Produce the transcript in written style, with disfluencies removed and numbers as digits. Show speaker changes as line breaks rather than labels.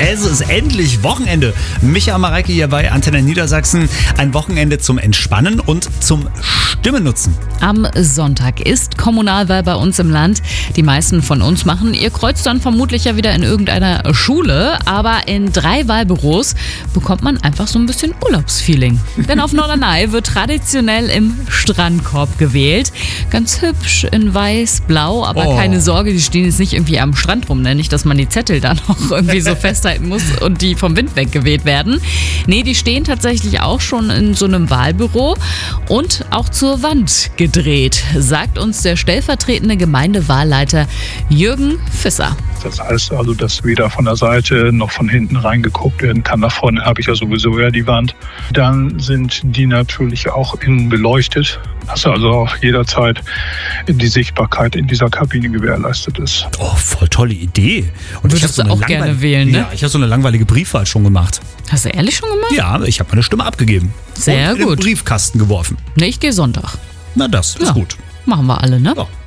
Es ist endlich Wochenende. Micha Mareike hier bei Antenne Niedersachsen. Ein Wochenende zum Entspannen und zum Stimmennutzen.
Am Sonntag ist Kommunalwahl bei uns im Land. Die meisten von uns machen ihr Kreuz dann vermutlich ja wieder in irgendeiner Schule. Aber in 3 Wahlbüros bekommt man einfach so ein bisschen Urlaubsfeeling. Denn auf Norderney wird traditionell im Strandkorb gewählt. Ganz hübsch in weiß-blau, aber keine Sorge, die stehen jetzt nicht irgendwie am Strand rum. Ne? Nicht, dass man die Zettel da noch irgendwie so festhalten muss und die vom Wind weggeweht werden. Nee, die stehen tatsächlich auch schon in so einem Wahlbüro und auch zur Wand gedreht, sagt uns der stellvertretende Gemeindewahlleiter Jürgen Visser.
Das heißt also, dass weder von der Seite noch von hinten reingeguckt werden kann. Nach vorne habe ich ja sowieso die Wand. Dann sind die natürlich auch innen beleuchtet, dass also auch jederzeit die Sichtbarkeit in dieser Kabine gewährleistet ist.
Oh, voll tolle Idee. Und
Würdest du auch gerne wählen, ne?
Ja, ich habe so eine langweilige Briefwahl schon gemacht.
Hast du ehrlich schon gemacht?
Ja, ich habe meine Stimme abgegeben.
Sehr
und in den
gut.
Briefkasten geworfen.
Ne, ich gehe Sonntag.
Na, das ist gut.
Machen wir alle, ne?
Ja.